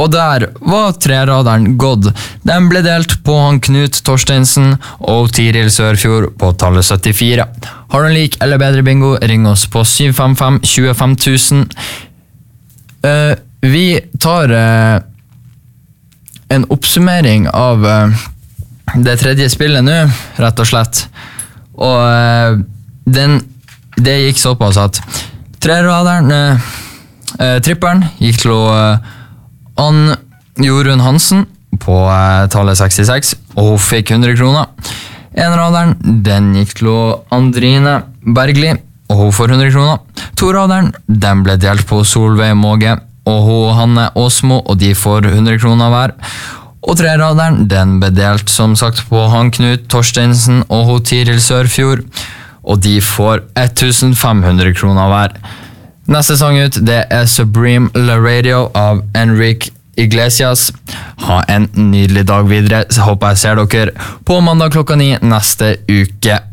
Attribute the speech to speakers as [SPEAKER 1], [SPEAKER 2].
[SPEAKER 1] Og der var treraderen gått. Den ble delt på han Knut Torstensen og Tiril Sørfjord på tallet 74. Har du en lik eller bedre bingo, ring oss på 755-25 000. Vi tar en oppsummering av det tredje spillet nå, rett og slett. Og det gikk såpass at treraderen, tripperen, gikk til Ann Jorunn Hansen på tallet 66, og hun fikk 100 kroner. Enraderen, den gikk til Andrine Bergli, og hun får 100 kroner. Toraderen, den ble delt på Solveig Måge, og Hanne Åsmo, og de får 100 kroner hver. Og treraderen, den ble delt som sagt på han Knut Torstensen og Tiril Sørfjord, og de får 1500 kroner hver. Neste sang ut, det Supreme La Radio av Enrique Iglesias. Ha en nydelig dag videre, så håper jeg ser dere på mandag klokka 9 neste uke.